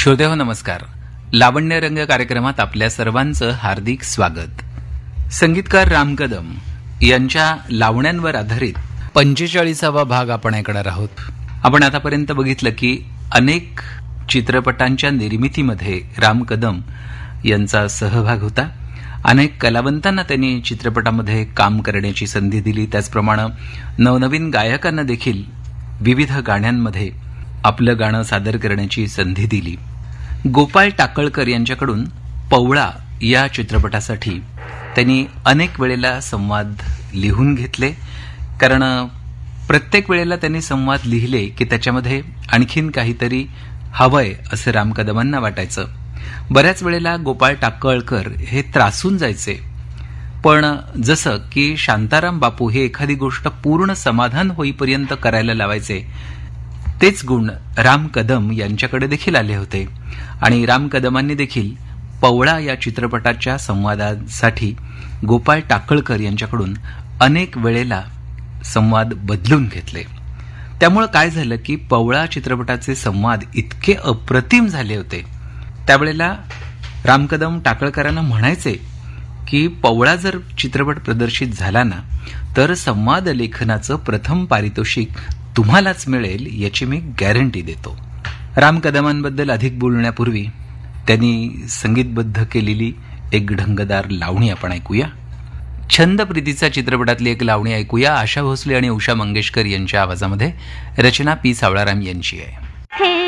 श्रोतेहो नमस्कार. लावण्य रंग कार्यक्रमात आपल्या सर्वांचं हार्दिक स्वागत. संगीतकार राम कदम यांच्या लावण्यांवर आधारित 45वा भाग आपण ऐकणार आहोत. आपण आतापर्यंत बघितलं की अनेक चित्रपटांच्या निर्मितीमध्ये राम कदम यांचा सहभाग होता. अनेक कलावंतांना त्यांनी चित्रपटामध्ये काम करण्याची संधी दिली. त्याचप्रमाणे नवनवीन गायकांना देखील विविध गाण्यांमध्ये आपलं गाणं सादर करण्याची संधी दिली. गोपाळ टाकळकर यांच्याकडून पवळा या चित्रपटासाठी त्यांनी अनेक वेळेला संवाद लिहून घेतले, कारण प्रत्येक वेळेला त्यांनी संवाद लिहिले की त्याच्यामध्ये आणखीन काहीतरी हवंय असं राम कदमांना वाटायचं. बऱ्याच वेळेला गोपाळ टाकळकर हे त्रासून जायचे, पण जसं की शांताराम बापू हे एखादी गोष्ट पूर्ण समाधान होईपर्यंत करायला लावायचे, तेच गुण राम कदम यांच्याकडे देखील आले होते. आणि राम कदमांनी देखील पवळा या चित्रपटाच्या संवादासाठी गोपाळ टाकळकर यांच्याकडून अनेक वेळेला संवाद बदलून घेतले. त्यामुळे काय झालं की पवळा चित्रपटाचे संवाद इतके अप्रतिम झाले होते. त्यावेळेला राम कदम टाकळकरांना म्हणायचे की पवळा जर चित्रपट प्रदर्शित झाला ना, तर संवाद लेखनाचं प्रथम पारितोषिक तुम्हालाच मिळेल याची मी गॅरंटी देतो. राम कदमांबद्दल अधिक बोलण्यापूर्वी त्यांनी संगीतबद्ध केलेली एक ढंगदार लावणी आपण ऐकूया. छंद प्रीतीचा चित्रपटातली एक लावणी ऐकूया. आशा भोसले आणि उषा मंगेशकर यांच्या आवाजामध्ये. रचना पी सावळाराम यांची आहे.